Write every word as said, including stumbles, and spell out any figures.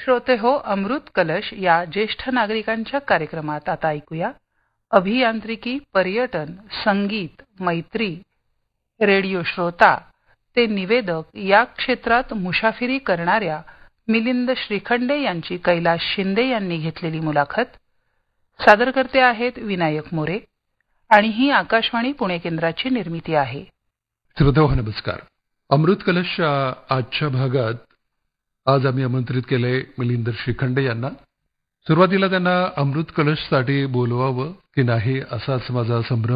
श्रोते हो, अमृत कलश या ज्येष्ठ नागरिकांच्या कार्यक्रमात आता ऐकूया अभियांत्रिकी, पर्यटन, संगीत, मैत्री, रेडिओ श्रोता ते निवेदक या क्षेत्रात मुसाफिरी करणाऱ्या मिलिंद श्रीखंडे यांची कैलास शिंदे यांनी घेतलेली मुलाखत. सादरकर्ते आहेत विनायक मोरे आणि ही आकाशवाणी पुणे केंद्राची निर्मिती आहे. श्रोतेहो नमस्कार. अमृत कलश आजच्या भागात आज आम्ही आमंत्रित केले मिलिंद श्रीखंडे यांना. सुरुवातीला त्यांना अमृत कलशसाठी बोलवावं की नाही असाच माझा संभ्रम